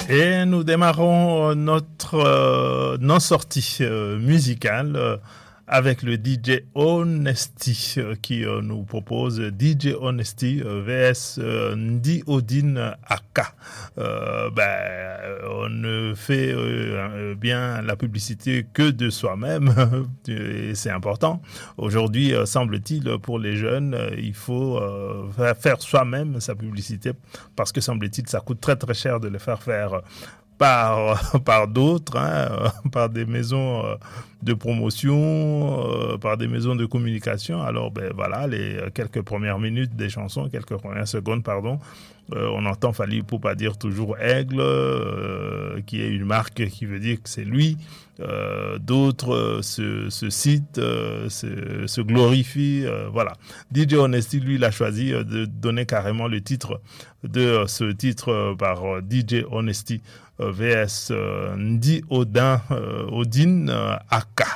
Et nous démarrons notre sortie musicale avec le DJ Honesty qui nous propose DJ Honesty vs Ndi Odin AK. On ne fait bien la publicité que de soi-même et c'est important. Aujourd'hui, semble-t-il, pour les jeunes, il faut faire soi-même sa publicité parce que semble-t-il, ça coûte très très cher de le faire par d'autres, par des maisons de promotion, par des maisons de communication. Alors, voilà, les quelques premières minutes des chansons, quelques premières secondes, pardon, on entend Fally Ipupa dire toujours Aigle, qui est une marque qui veut dire que c'est lui. D'autres se citent, se glorifient, voilà. DJ Honesty, lui, il a choisi de donner carrément le titre de ce titre par DJ Honesty vs Ndi Odin AK.